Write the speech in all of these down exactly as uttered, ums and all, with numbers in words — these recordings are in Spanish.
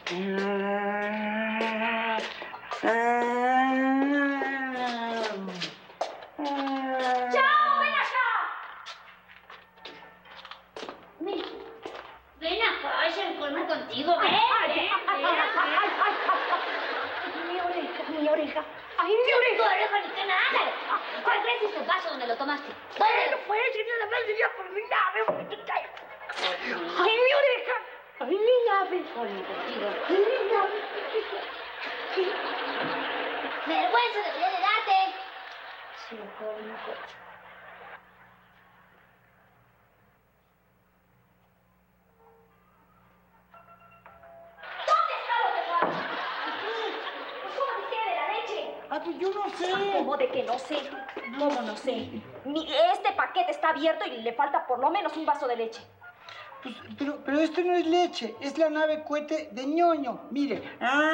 ¡Chao! ¡Ven acá! Ven, ven acá, se informa contigo. Ven, ven, ven. Mi oreja, mi oreja. ¡Ay, mi oreja! ¡Tu oreja ni que nada! ¿Cuál crees que es el vaso donde lo tomaste? Bueno, pues, si no la ves, ya por mi llave. ¡Ay, mi oreja! ¡Ay, mi llave! Informa contigo. ¡Ay, mi llave! ¡Vergüenza debería de darte! Sí, informa. ¿Dónde está lo que guardas? Pues, ¿cómo te queda de la leche? Ah, pues yo no sé. ¿Cómo de que no sé? ¿Cómo no sé? Mi- este paquete está abierto y le falta por lo menos un vaso de leche. Pues, pero, pero esto no es leche, es la nave cohete de ñoño. Mire.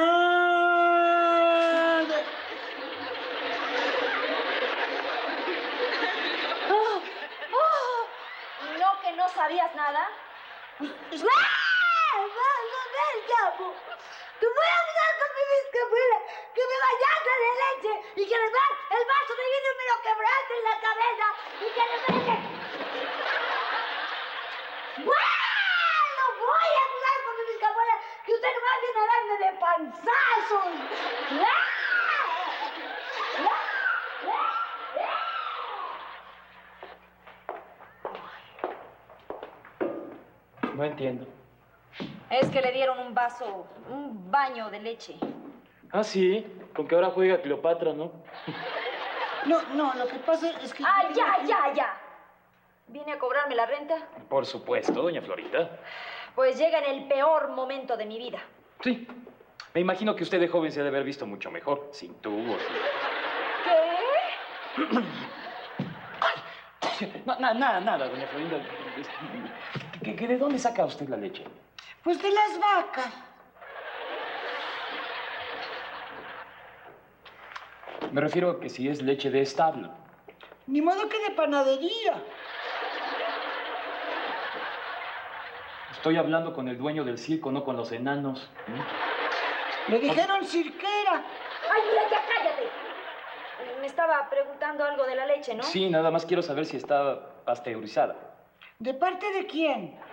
Ah, de- ¡Oh! ¡Oh! ¿No que no sabías nada? es- ¡Ah! ¡Vas a ver, capo! Te voy a hablar con mi biscabuela que me bañaste de leche y que además el vaso de vino me lo quebraste en la cabeza y que además... ¡Bueno! Voy a hablar con mi biscabuela que usted nomás viene a darme de panzazos. ¡Ah! ¡Ah! ¡Ah! No entiendo. Es que le dieron un vaso, un baño de leche. Ah, sí, con que ahora juega Cleopatra, ¿no? No, no, lo que pasa es que... ¡Ah, ya, ya, ya! ¿Viene a cobrarme la renta? Por supuesto, doña Florita. Pues llega en el peor momento de mi vida. Sí. Me imagino que usted de joven se ha de haber visto mucho mejor, sin tubos. ¿Qué? No, na- nada, nada, doña Florinda. ¿Que, que ¿De dónde saca usted la leche? Pues de las vacas. Me refiero a que si es leche de establo. Ni modo que de panadería. Estoy hablando con el dueño del circo, no con los enanos. ¿Mm? Le dijeron cirquera. ¡Ay, mira, ya cállate! Me estaba preguntando algo de la leche, ¿no? Sí, nada más quiero saber si está pasteurizada. ¿De parte de quién?